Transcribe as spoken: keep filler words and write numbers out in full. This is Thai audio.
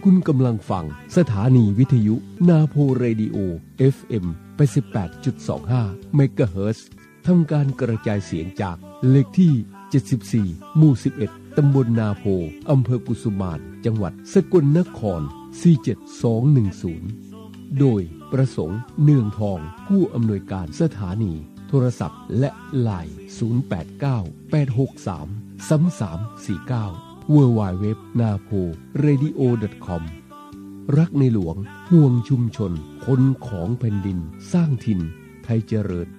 คุณกำลังฟังสถานีวิทยุนาโพเรดิโอ เอฟ เอ็ม แปดสิบแปดจุดสองห้า เมกะเฮิรตซ์ทำการกระจายเสียงจากเลขที่เจ็ดสิบสี่หมู่สิบเอ็ดตำบลนาโพอำเภอกุสุมานจังหวัดสกลนครสี่เจ็ดสองหนึ่งศูนย์โดยประสงค์เนืองทองผู้อำนวยการสถานีโทรศัพท์และไลน์ศูนย์ แปด เก้า แปด หก สาม สาม สาม สี่ เก้า ดับเบิลยู ดับเบิลยู ดับเบิลยู ดอท นาโพเรดิโอ ดอท คอม รักในหลวงห่วงชุมชนคนของแผ่นดินสร้างถิ่นไทยเจริญ